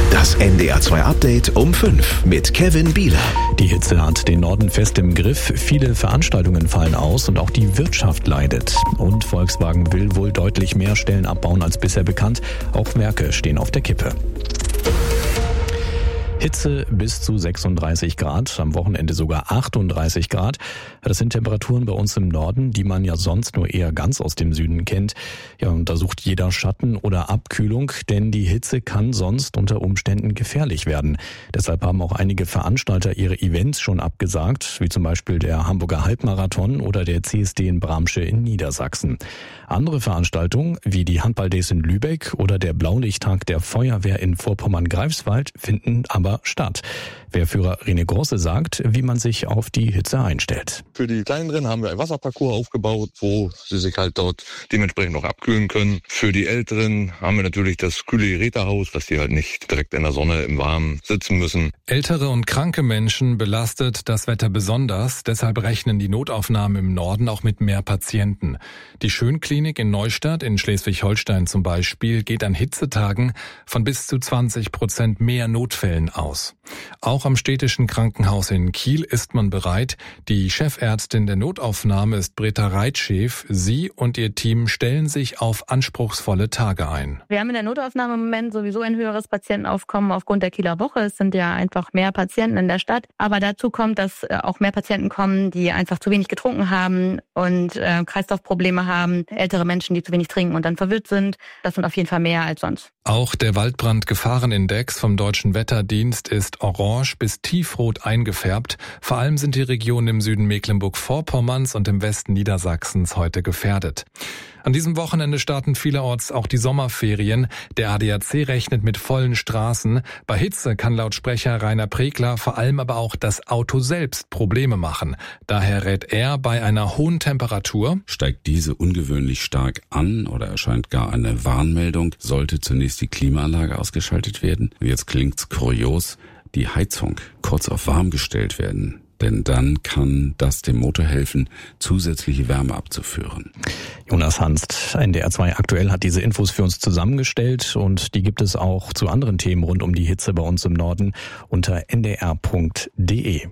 Das NDR 2 Update um 5 mit Kevin Bieler. Die Hitze hat den Norden fest im Griff. Viele Veranstaltungen fallen aus und auch die Wirtschaft leidet. Und Volkswagen will wohl deutlich mehr Stellen abbauen als bisher bekannt. Auch Werke stehen auf der Kippe. Hitze bis zu 36 Grad, am Wochenende sogar 38 Grad. Das sind Temperaturen bei uns im Norden, die man ja sonst nur eher ganz aus dem Süden kennt. Ja, und da sucht jeder Schatten oder Abkühlung, denn die Hitze kann sonst unter Umständen gefährlich werden. Deshalb haben auch einige Veranstalter ihre Events schon abgesagt, wie zum Beispiel der Hamburger Halbmarathon oder der CSD in Bramsche in Niedersachsen. Andere Veranstaltungen, wie die Handball-Days in Lübeck oder der Blaulichttag der Feuerwehr in Vorpommern-Greifswald, finden aber statt. Wehrführer René Grosse sagt, wie man sich auf die Hitze einstellt. Für die Kleineren haben wir ein Wasserparcours aufgebaut, wo sie sich halt dort dementsprechend noch abkühlen können. Für die Älteren haben wir natürlich das kühle Gerätehaus, dass die halt nicht direkt in der Sonne im Warmen sitzen müssen. Ältere und kranke Menschen belastet das Wetter besonders. Deshalb rechnen die Notaufnahmen im Norden auch mit mehr Patienten. Die Schönklinik in Neustadt in Schleswig-Holstein zum Beispiel geht an Hitzetagen von bis zu 20% mehr Notfällen aus. Auch am städtischen Krankenhaus in Kiel ist man bereit. Die Chefärztin der Notaufnahme ist Britta Reitschef. Sie und ihr Team stellen sich auf anspruchsvolle Tage ein. Wir haben in der Notaufnahme im Moment sowieso ein höheres Patientenaufkommen aufgrund der Kieler Woche. Es sind ja einfach mehr Patienten in der Stadt. Aber dazu kommt, dass auch mehr Patienten kommen, die einfach zu wenig getrunken haben und Kreislaufprobleme haben. Ältere Menschen, die zu wenig trinken und dann verwirrt sind. Das sind auf jeden Fall mehr als sonst. Auch der Waldbrandgefahrenindex vom Deutschen Wetterdienst ist orange bis tiefrot eingefärbt. Vor allem sind die Regionen im Süden Mecklenburg-Vorpommerns und im Westen Niedersachsens heute gefährdet. An diesem Wochenende starten vielerorts auch die Sommerferien. Der ADAC rechnet mit vollen Straßen. Bei Hitze kann laut Sprecher Rainer Pregler vor allem aber auch das Auto selbst Probleme machen. Daher rät er, bei einer hohen Temperatur steigt diese ungewöhnlich stark an oder erscheint gar eine Warnmeldung, sollte zunächst die Klimaanlage ausgeschaltet werden. Und jetzt klingt's kurios, die Heizung kurz auf warm gestellt werden. Denn dann kann das dem Motor helfen, zusätzliche Wärme abzuführen. Jonas Hanst, NDR 2 aktuell hat diese Infos für uns zusammengestellt und die gibt es auch zu anderen Themen rund um die Hitze bei uns im Norden unter ndr.de.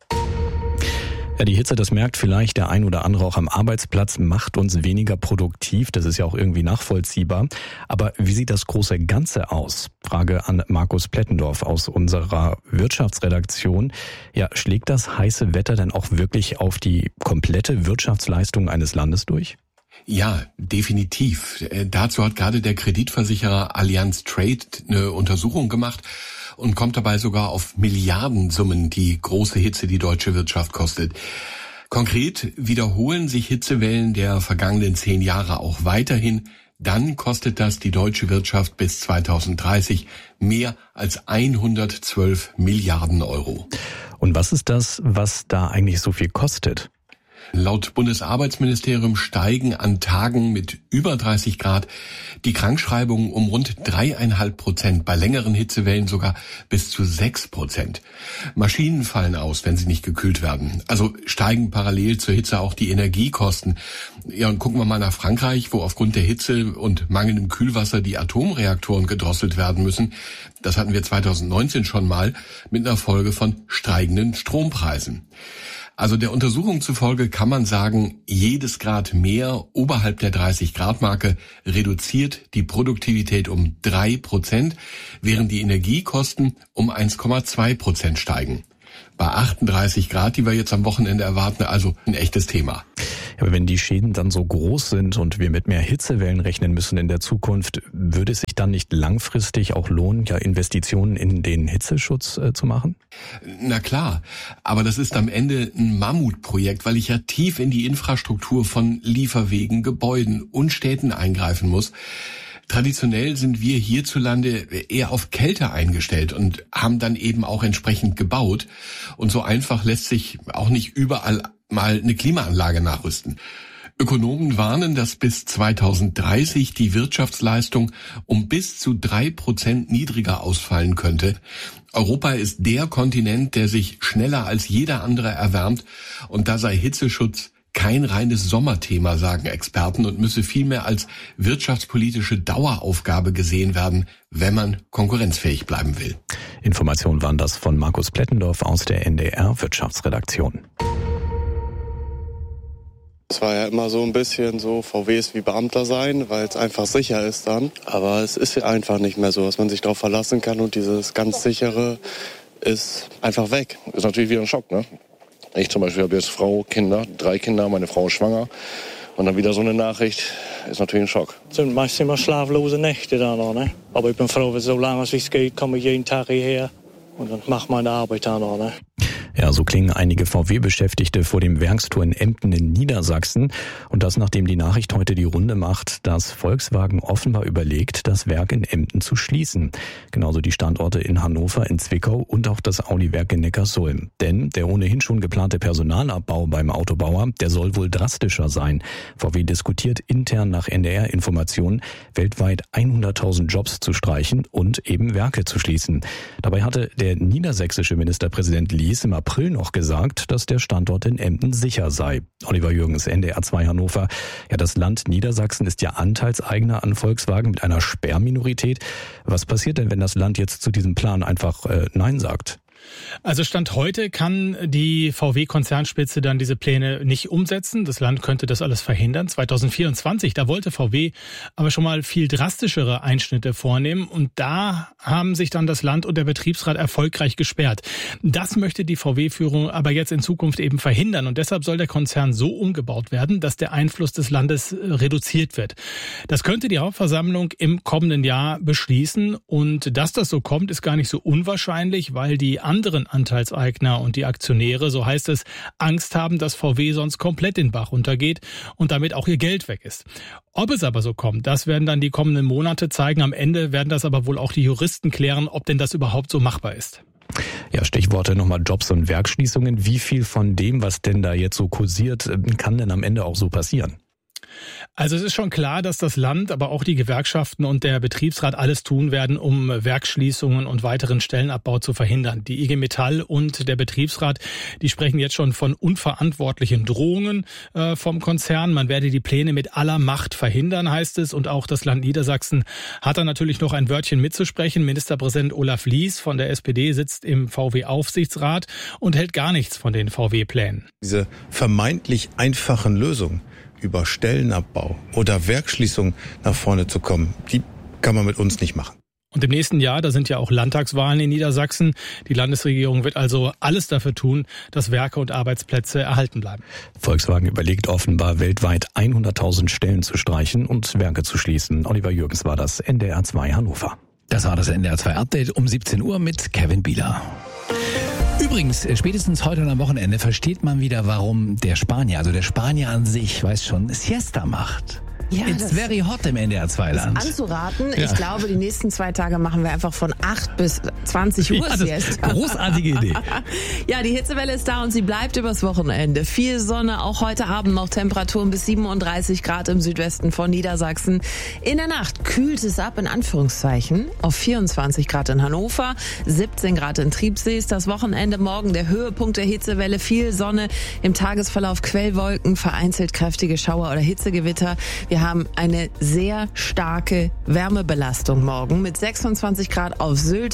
Ja, die Hitze, das merkt vielleicht der ein oder andere auch am Arbeitsplatz, macht uns weniger produktiv. Das ist ja auch irgendwie nachvollziehbar. Aber wie sieht das große Ganze aus? Frage an Markus Plettendorf aus unserer Wirtschaftsredaktion. Ja, schlägt das heiße Wetter denn auch wirklich auf die komplette Wirtschaftsleistung eines Landes durch? Ja, definitiv. Dazu hat gerade der Kreditversicherer Allianz Trade eine Untersuchung gemacht und kommt dabei sogar auf Milliardensummen, die große Hitze die deutsche Wirtschaft kostet. Konkret wiederholen sich Hitzewellen der vergangenen 10 Jahre auch weiterhin. Dann kostet das die deutsche Wirtschaft bis 2030 mehr als 112 Milliarden Euro. Und was ist das, was da eigentlich so viel kostet? Laut Bundesarbeitsministerium steigen an Tagen mit über 30 Grad die Krankschreibungen um rund 3,5%, bei längeren Hitzewellen sogar bis zu 6%. Maschinen fallen aus, wenn sie nicht gekühlt werden. Also steigen parallel zur Hitze auch die Energiekosten. Ja, und gucken wir mal nach Frankreich, wo aufgrund der Hitze und mangelndem Kühlwasser die Atomreaktoren gedrosselt werden müssen. Das hatten wir 2019 schon mal mit einer Folge von steigenden Strompreisen. Also der Untersuchung zufolge kann man sagen, jedes Grad mehr oberhalb der 30-Grad-Marke reduziert die Produktivität um 3%, während die Energiekosten um 1,2% steigen. Bei 38 Grad, die wir jetzt am Wochenende erwarten, also ein echtes Thema. Aber wenn die Schäden dann so groß sind und wir mit mehr Hitzewellen rechnen müssen in der Zukunft, würde es sich dann nicht langfristig auch lohnen, ja Investitionen in den Hitzeschutz zu machen? Na klar, aber das ist am Ende ein Mammutprojekt, weil ich ja tief in die Infrastruktur von Lieferwegen, Gebäuden und Städten eingreifen muss. Traditionell sind wir hierzulande eher auf Kälte eingestellt und haben dann eben auch entsprechend gebaut. Und so einfach lässt sich auch nicht überall mal eine Klimaanlage nachrüsten. Ökonomen warnen, dass bis 2030 die Wirtschaftsleistung um bis zu 3% niedriger ausfallen könnte. Europa ist der Kontinent, der sich schneller als jeder andere erwärmt, und da sei Hitzeschutz kein reines Sommerthema, sagen Experten, und müsse vielmehr als wirtschaftspolitische Daueraufgabe gesehen werden, wenn man konkurrenzfähig bleiben will. Informationen waren das von Markus Plettendorf aus der NDR Wirtschaftsredaktion. Es war ja immer so ein bisschen so, VW ist wie Beamter sein, weil es einfach sicher ist dann. Aber es ist ja einfach nicht mehr so, dass man sich darauf verlassen kann und dieses ganz sichere ist einfach weg. Ist natürlich wieder ein Schock, ne? Ich zum Beispiel habe jetzt Frau, Kinder, 3 Kinder, meine Frau ist schwanger. Und dann wieder so eine Nachricht, ist natürlich ein Schock. Es sind meist immer schlaflose Nächte da noch, ne? Aber ich bin froh, so lange es geht, komme ich jeden Tag hierher und dann mache meine Arbeit da noch, ne? Ja, so klingen einige VW-Beschäftigte vor dem Werkstor in Emden in Niedersachsen. Und das, nachdem die Nachricht heute die Runde macht, dass Volkswagen offenbar überlegt, das Werk in Emden zu schließen. Genauso die Standorte in Hannover, in Zwickau und auch das Audi-Werk in Neckarsulm. Denn der ohnehin schon geplante Personalabbau beim Autobauer, der soll wohl drastischer sein. VW diskutiert intern nach NDR-Informationen, weltweit 100.000 Jobs zu streichen und eben Werke zu schließen. Dabei hatte der niedersächsische Ministerpräsident Lies im April noch gesagt, dass der Standort in Emden sicher sei. Oliver Jürgens, NDR 2 Hannover. Ja, das Land Niedersachsen ist ja Anteilseigner an Volkswagen mit einer Sperrminorität. Was passiert denn, wenn das Land jetzt zu diesem Plan einfach Nein sagt? Also Stand heute kann die VW-Konzernspitze dann diese Pläne nicht umsetzen. Das Land könnte das alles verhindern. 2024, da wollte VW aber schon mal viel drastischere Einschnitte vornehmen. Und da haben sich dann das Land und der Betriebsrat erfolgreich gesperrt. Das möchte die VW-Führung aber jetzt in Zukunft eben verhindern. Und deshalb soll der Konzern so umgebaut werden, dass der Einfluss des Landes reduziert wird. Das könnte die Hauptversammlung im kommenden Jahr beschließen. Und dass das so kommt, ist gar nicht so unwahrscheinlich, weil die anderen Anteilseigner und die Aktionäre, so heißt es, Angst haben, dass VW sonst komplett den Bach runtergeht und damit auch ihr Geld weg ist. Ob es aber so kommt, das werden dann die kommenden Monate zeigen. Am Ende werden das aber wohl auch die Juristen klären, ob denn das überhaupt so machbar ist. Ja, Stichworte nochmal Jobs und Werksschließungen. Wie viel von dem, was denn da jetzt so kursiert, kann denn am Ende auch so passieren? Also es ist schon klar, dass das Land, aber auch die Gewerkschaften und der Betriebsrat alles tun werden, um Werksschließungen und weiteren Stellenabbau zu verhindern. Die IG Metall und der Betriebsrat, die sprechen jetzt schon von unverantwortlichen Drohungen vom Konzern. Man werde die Pläne mit aller Macht verhindern, heißt es. Und auch das Land Niedersachsen hat da natürlich noch ein Wörtchen mitzusprechen. Ministerpräsident Olaf Lies von der SPD sitzt im VW-Aufsichtsrat und hält gar nichts von den VW-Plänen. Diese vermeintlich einfachen Lösungen über Stellenabbau oder Werksschließung nach vorne zu kommen, die kann man mit uns nicht machen. Und im nächsten Jahr, da sind ja auch Landtagswahlen in Niedersachsen. Die Landesregierung wird also alles dafür tun, dass Werke und Arbeitsplätze erhalten bleiben. Volkswagen überlegt offenbar, weltweit 100.000 Stellen zu streichen und Werke zu schließen. Oliver Jürgens war das, NDR 2 Hannover. Das war das NDR 2 Update um 17 Uhr mit Kevin Bieler. Übrigens, spätestens heute und am Wochenende versteht man wieder, warum der Spanier, also der Spanier an sich, weiß schon, Siesta macht. Ja, It's very hot im NDR 2-Land. Anzuraten. Ja. Ich glaube, die nächsten 2 Tage machen wir einfach von 8 bis 20 Uhr Siesta. Großartige Idee. Ja, die Hitzewelle ist da und sie bleibt übers Wochenende. Viel Sonne, auch heute Abend noch Temperaturen bis 37 Grad im Südwesten von Niedersachsen. In der Nacht kühlt es ab, in Anführungszeichen, auf 24 Grad in Hannover, 17 Grad in Triebsee ist das Wochenende. Morgen der Höhepunkt der Hitzewelle, viel Sonne, im Tagesverlauf Quellwolken, vereinzelt kräftige Schauer oder Hitzegewitter. Wir haben eine sehr starke Wärmebelastung morgen mit 26 Grad auf Sylt,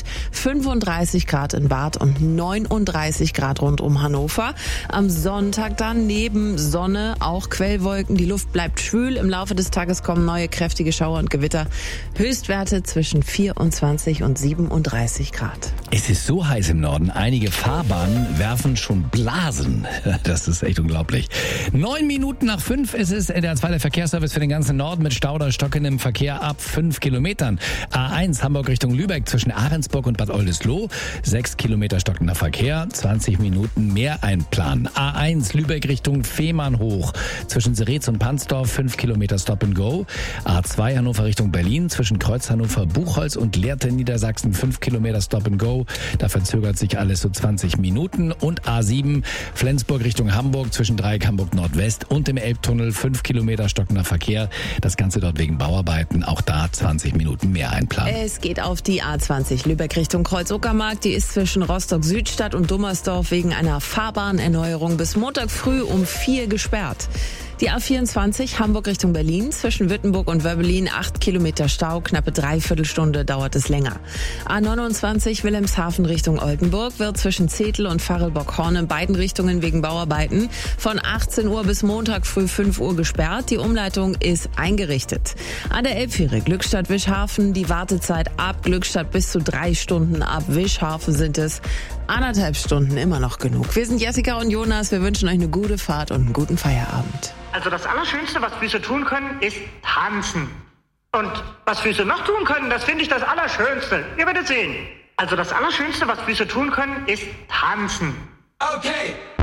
35 Grad in Barth und 39 Grad rund um Hannover. Am Sonntag dann neben Sonne auch Quellwolken. Die Luft bleibt schwül. Im Laufe des Tages kommen neue kräftige Schauer und Gewitter. Höchstwerte zwischen 24 und 37 Grad. Es ist so heiß im Norden. Einige Fahrbahnen werfen schon Blasen. Das ist echt unglaublich. 9 Minuten nach 5 ist es der zweite Verkehrsservice für den ganzen Norden mit Stau oder stockendem Verkehr ab 5 Kilometern. A1 Hamburg Richtung Lübeck zwischen Ahrensburg und Bad Oldesloe. 6 Kilometer stockender Verkehr, 20 Minuten mehr einplanen. A1 Lübeck Richtung Fehmarn hoch zwischen Seretz und Pansdorf 5 Kilometer Stop and Go. A2 Hannover Richtung Berlin zwischen Kreuz Hannover Buchholz und Lehrte Niedersachsen 5 Kilometer Stop and Go. Da verzögert sich alles so 20 Minuten. Und A7 Flensburg Richtung Hamburg zwischen Dreieck Hamburg Nordwest und dem Elbtunnel 5 Kilometer stockender Verkehr. Kilometer. Das Ganze dort wegen Bauarbeiten. Auch da 20 Minuten mehr einplanen. Es geht auf die A20 Lübeck Richtung Kreuz-Uckermark. Die ist zwischen Rostock-Südstadt und Dummersdorf wegen einer Fahrbahnerneuerung bis Montag früh um 4 gesperrt. Die A24 Hamburg Richtung Berlin, zwischen Wittenburg und Wöbbelin 8 Kilometer Stau, knappe 3/4 Stunde dauert es länger. A29 Wilhelmshaven Richtung Oldenburg wird zwischen Zetel und Farrelbock-Horn in beiden Richtungen wegen Bauarbeiten von 18 Uhr bis Montag früh 5 Uhr gesperrt. Die Umleitung ist eingerichtet. An der Elbfähre Glückstadt-Wischhafen die Wartezeit ab Glückstadt bis zu 3 Stunden, ab Wischhafen sind es 1,5 Stunden, immer noch genug. Wir sind Jessica und Jonas, wir wünschen euch eine gute Fahrt und einen guten Feierabend. Also das Allerschönste, was Füße tun können, ist tanzen. Und was Füße noch tun können, das finde ich das Allerschönste. Ihr werdet sehen. Also das Allerschönste, was Füße tun können, ist tanzen. Okay.